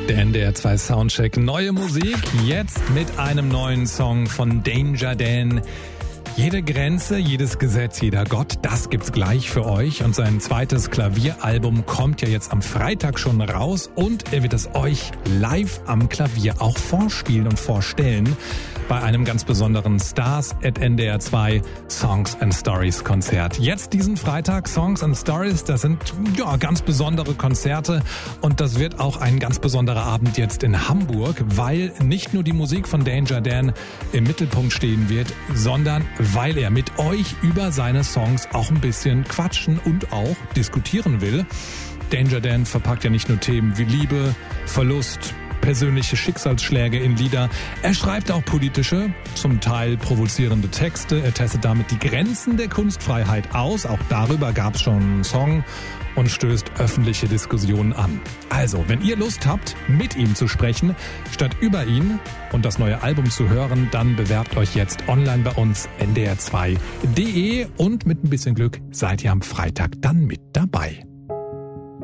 Der NDR 2 Soundcheck. Neue Musik, jetzt mit einem neuen Song von Danger Dan. Jede Grenze, jedes Gesetz, jeder Gott, das gibt's gleich für euch. Und sein zweites Klavieralbum kommt ja jetzt am Freitag schon raus und er wird es euch live am Klavier auch vorspielen und vorstellen bei einem ganz besonderen Stars at NDR 2 Songs and Stories Konzert. Jetzt diesen Freitag Songs and Stories, das sind ja ganz besondere Konzerte und das wird auch ein ganz besonderer Abend jetzt in Hamburg, weil nicht nur die Musik von Danger Dan im Mittelpunkt stehen wird, sondern weil er mit euch über seine Songs auch ein bisschen quatschen und auch diskutieren will. Danger Dan verpackt ja nicht nur Themen wie Liebe, Verlust, persönliche Schicksalsschläge in Lieder. Er schreibt auch politische, zum Teil provozierende Texte. Er testet damit die Grenzen der Kunstfreiheit aus. Auch darüber gab es schon einen Song und stößt öffentliche Diskussionen an. Also, wenn ihr Lust habt, mit ihm zu sprechen, statt über ihn und das neue Album zu hören, dann bewerbt euch jetzt online bei uns ndr2.de und mit ein bisschen Glück seid ihr am Freitag dann mit dabei.